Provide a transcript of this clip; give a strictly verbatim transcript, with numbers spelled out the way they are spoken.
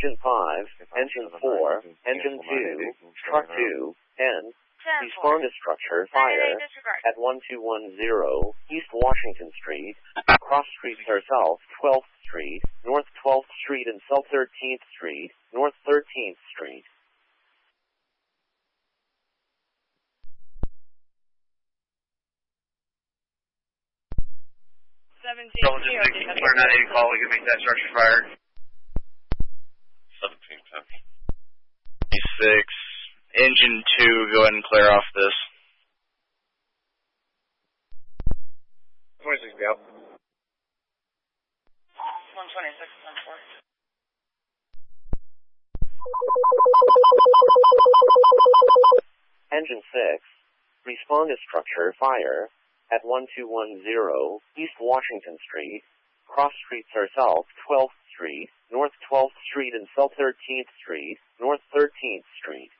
Engine five, Engine four, Engine two, Truck two, and respond to structure fire at one two one zero East Washington Street, cross streets are South twelfth Street, North twelfth Street and South thirteenth Street, North thirteenth Street. seventeen. Clear nine eighty call, we can make that structure fire. seventeen ten. six. Engine two, go ahead and clear off this. twenty-six, go. one twenty-six, one four. Engine six, respond to structure fire at one two one zero East Washington Street, cross streets are South twelfth Street, North twelfth Street and South thirteenth Street, North thirteenth Street.